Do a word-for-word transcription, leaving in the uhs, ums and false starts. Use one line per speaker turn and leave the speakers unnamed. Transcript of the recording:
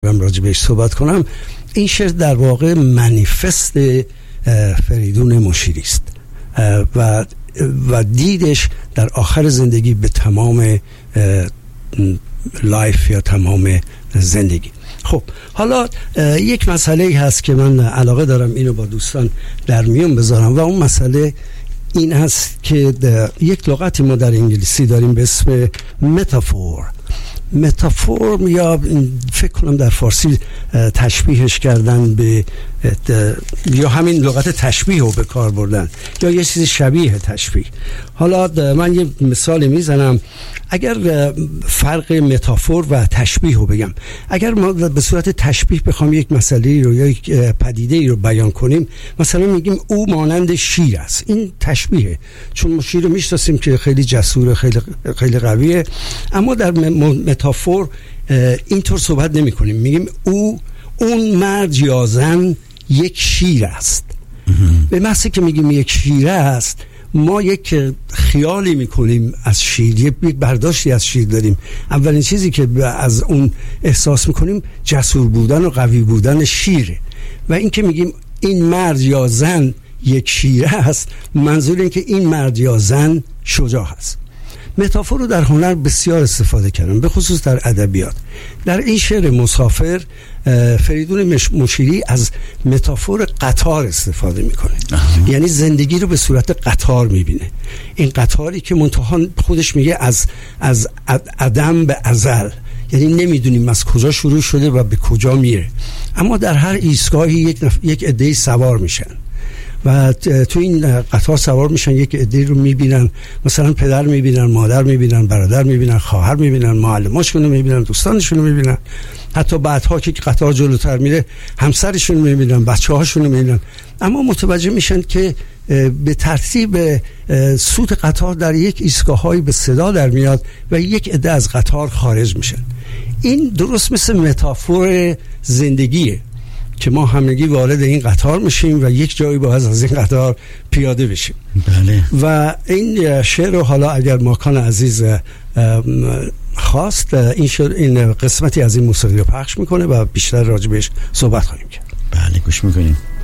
بهم راجع بهش صحبت کنم، این شعر در واقع منیفست فریدون مشیری است و و دیدش در آخر زندگی به تمام لایف یا تمام زندگی. خب حالا یک مسئله هست که من علاقه دارم اینو با دوستان در میون بذارم و اون مسئله این هست که یک لغتی ما در انگلیسی داریم به اسم متافور. متافور یا فکر کنم در فارسی تشبیهش کردن به یا همین لغت تشبیه رو به کار بردن یا یه چیز شبیه تشبیه. حالا من یه مثال میزنم. اگر فرق متافور و تشبیه رو بگم، اگر ما به صورت تشبیه بخوام یک مسئله رو یا یک پدیده رو بیان کنیم، مثلا میگیم او مانند شیر است، این تشبیه، چون ما شیر رو میشناسیم که خیلی جسور، خیلی خیلی قویه، اما در متافور اینطور صحبت نمی کنیم، میگیم او اون مرد یا زن یک شیر است. به محض که میگیم یک شیر است، ما یک خیالی میکنیم از شیر، یک برداشتی از شیر داریم. اولین چیزی که از اون احساس میکنیم جسور بودن و قوی بودن شیره. و این که میگیم این مرد یا زن یک شیر است، منظور این که این مرد یا زن شجاع است. متافور رو در هنر بسیار استفاده کردن، به خصوص در ادبیات. در این شعر مسافر فریدون مشیری از متافور قطار استفاده میکنه. یعنی زندگی رو به صورت قطار میبینه. این قطاری که منتها خودش میگه از از عدم به ازل، یعنی نمیدونیم از کجا شروع شده و به کجا میره، اما در هر ایستگاهی یک نف... یک عده‌ای سوار میشن و تو این قطار سوار میشن، یک عده رو میبینن، مثلا پدر میبینن، مادر میبینن، برادر میبینن، خواهر میبینن، معلماشون رو میبینن، دوستانشون رو میبینن، حتی بعدها که قطار جلوتر میره همسرشون رو میبینن، بچه‌هاشون رو میبینن، اما متوجه میشن که به ترتیب صوت قطار در یک ایستگاه‌هایی به صدا در میاد و یک عده از قطار خارج میشن. این درست مثل متافور زندگیه که ما همگی وارد این قطار میشیم و یک جایی باید از این قطار پیاده بشیم.
بله.
و این شعر رو حالا اگر ماکان عزیز خواست، این شعر این قسمتی از این موسیقی رو پخش میکنه و بیشتر راجع بهش صحبت خواهیم کرد.
بله گوش میکنیم.